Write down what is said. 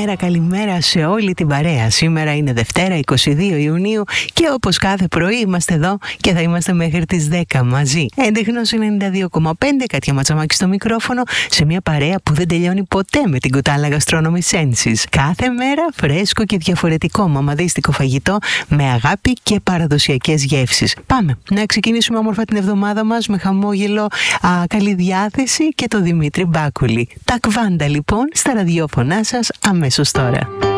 καλημέρα σε όλη την παρέα. Σήμερα είναι Δευτέρα 22 Ιουνίου και όπως κάθε πρωί είμαστε εδώ και θα είμαστε μέχρι τις 10 μαζί. Έντεχνος 92,5, Κάτια Ματσαμάκη στο μικρόφωνο, σε μια παρέα που δεν τελειώνει ποτέ με την κουτάλα Gastronomy Senses. Κάθε μέρα φρέσκο και διαφορετικό μαμαδίστικο φαγητό με αγάπη και παραδοσιακές γεύσεις. Πάμε να ξεκινήσουμε όμορφα την εβδομάδα μας με χαμόγελο, καλή διάθεση και το Δημήτρη Μπάκουλη. Τα Κβάντα λοιπόν στα ραδιόφωνά σας αμέσως τώρα.